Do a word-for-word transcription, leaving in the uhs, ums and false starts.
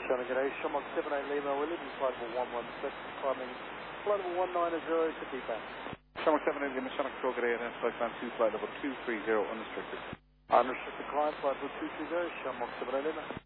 Shannon, good day. Shamrock seven eight Lima, Williams, flight level one one six, climbing flight level one nine zero to D-Bank. Shamrock seven eight Lima, Shannon Control, good day, and then flight plan two, flight level two three zero, unrestricted. Unrestricted climb, flight level two three zero, Shamrock seven eight Lima.